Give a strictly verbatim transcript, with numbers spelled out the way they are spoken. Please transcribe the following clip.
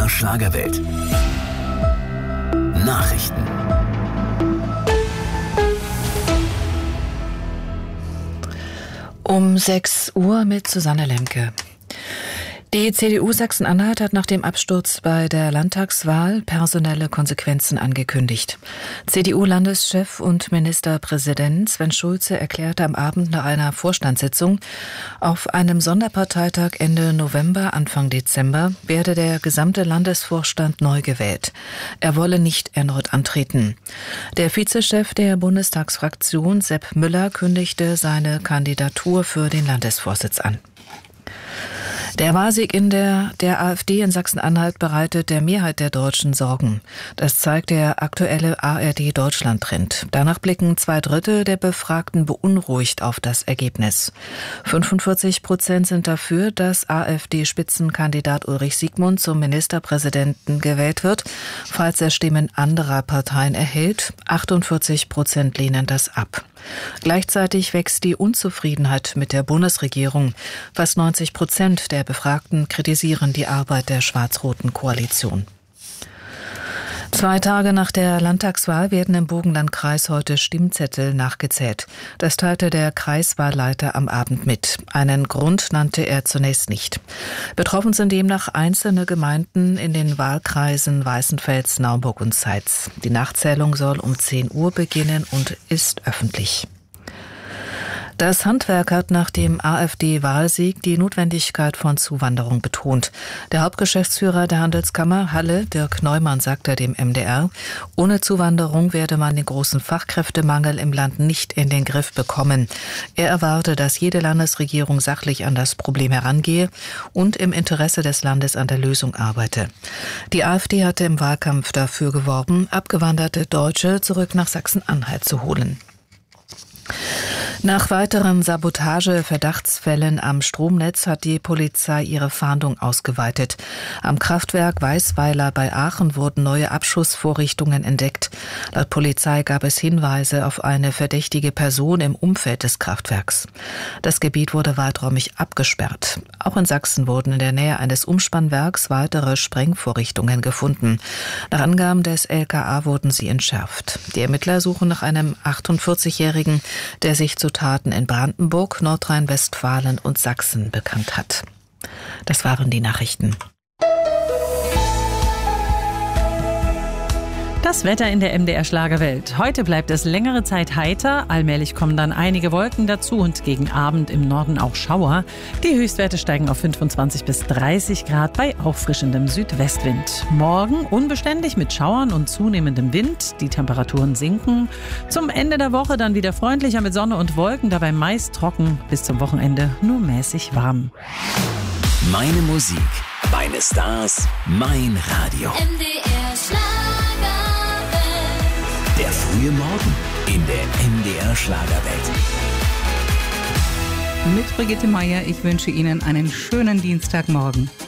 R Schlagerwelt. Nachrichten. Um sechs Uhr mit Susanne Lemke. Die C D U Sachsen-Anhalt hat nach dem Absturz bei der Landtagswahl personelle Konsequenzen angekündigt. C D U-Landeschef und Ministerpräsident Sven Schulze erklärte am Abend nach einer Vorstandssitzung, auf einem Sonderparteitag Ende November, Anfang Dezember werde der gesamte Landesvorstand neu gewählt. Er wolle nicht erneut antreten. Der Vizechef der Bundestagsfraktion Sepp Müller kündigte seine Kandidatur für den Landesvorsitz an. Der Wahlsieg in der, der AfD in Sachsen-Anhalt bereitet der Mehrheit der Deutschen Sorgen. Das zeigt der aktuelle A R D-Deutschland-Trend. Danach blicken zwei Drittel der Befragten beunruhigt auf das Ergebnis. fünfundvierzig Prozent sind dafür, dass AfD-Spitzenkandidat Ulrich Siegmund zum Ministerpräsidenten gewählt wird, falls er Stimmen anderer Parteien erhält. achtundvierzig Prozent lehnen das ab. Gleichzeitig wächst die Unzufriedenheit mit der Bundesregierung. Fast neunzig Prozent der Befragten kritisieren die Arbeit der schwarz-roten Koalition. Zwei Tage nach der Landtagswahl werden im Burgenlandkreis heute Stimmzettel nachgezählt. Das teilte der Kreiswahlleiter am Abend mit. Einen Grund nannte er zunächst nicht. Betroffen sind demnach einzelne Gemeinden in den Wahlkreisen Weißenfels, Naumburg und Zeitz. Die Nachzählung soll um zehn Uhr beginnen und ist öffentlich. Das Handwerk hat nach dem AfD-Wahlsieg die Notwendigkeit von Zuwanderung betont. Der Hauptgeschäftsführer der Handelskammer Halle, Dirk Neumann, sagte dem M D R, ohne Zuwanderung werde man den großen Fachkräftemangel im Land nicht in den Griff bekommen. Er erwarte, dass jede Landesregierung sachlich an das Problem herangehe und im Interesse des Landes an der Lösung arbeite. Die AfD hatte im Wahlkampf dafür geworben, abgewanderte Deutsche zurück nach Sachsen-Anhalt zu holen. Nach weiteren Sabotage-Verdachtsfällen am Stromnetz hat die Polizei ihre Fahndung ausgeweitet. Am Kraftwerk Weißweiler bei Aachen wurden neue Abschussvorrichtungen entdeckt. Laut Polizei gab es Hinweise auf eine verdächtige Person im Umfeld des Kraftwerks. Das Gebiet wurde weiträumig abgesperrt. Auch in Sachsen wurden in der Nähe eines Umspannwerks weitere Sprengvorrichtungen gefunden. Nach Angaben des L K A wurden sie entschärft. Die Ermittler suchen nach einem achtundvierzigjährigen, der sich zu Taten in Brandenburg, Nordrhein-Westfalen und Sachsen bekannt hat. Das waren die Nachrichten. Das Wetter in der M D R Schlagerwelt. Heute bleibt es längere Zeit heiter, allmählich kommen dann einige Wolken dazu und gegen Abend im Norden auch Schauer. Die Höchstwerte steigen auf fünfundzwanzig bis dreißig Grad bei auffrischendem Südwestwind. Morgen unbeständig mit Schauern und zunehmendem Wind. Die Temperaturen sinken. Zum Ende der Woche dann wieder freundlicher mit Sonne und Wolken, dabei meist trocken. Bis zum Wochenende nur mäßig warm. Meine Musik, meine Stars, mein Radio. M D R Schlagerwelt. Der frühe Morgen in der M D R Schlagerwelt. Mit Brigitte Meier, ich wünsche Ihnen einen schönen Dienstagmorgen.